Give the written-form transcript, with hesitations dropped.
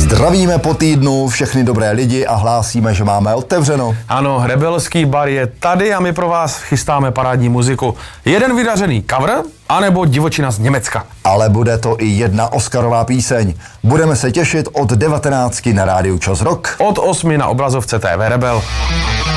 Zdravíme po týdnu všechny dobré lidi a hlásíme, že máme otevřeno. Ano, Rebelský bar je tady a my pro vás chystáme parádní muziku. Jeden vydařený cover, anebo divočina z Německa. Ale bude to i jedna Oscarová píseň. Budeme se těšit od 19 na rádiu Čas Rock. Od 8 na obrazovce TV Rebel.